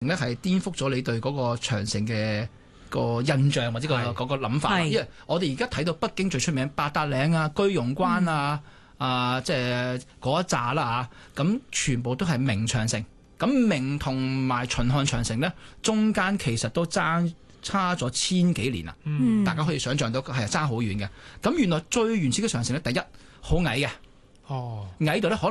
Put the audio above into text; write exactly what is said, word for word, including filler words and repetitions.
咧係顛覆咗你對嗰個長城嘅個印象或者、嗰個嗰個諗法。因為我哋而家睇到北京最出名八達嶺啊、居庸關啊、嗯、啊，即係嗰一紮啦嚇，咁全部都係明長城。咁明同埋秦漢長城咧，中間其實都爭差咗千幾年啦。嗯，大家可以想象到係爭好遠嘅。咁原來最原始嘅長城咧，第一好矮嘅，哦，矮度咧可能。